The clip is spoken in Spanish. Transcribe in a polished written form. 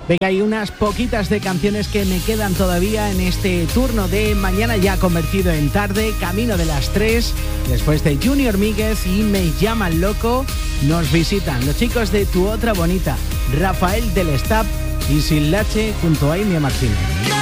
Venga, hay unas poquitas de canciones que me quedan todavía en este turno de mañana ya convertido en tarde, camino de las 3. Después de Junior Míguez y Me Llaman Loco, nos visitan los chicos de Tu Otra Bonita, Rafael del Stab y Sildache junto a Amy Martínez.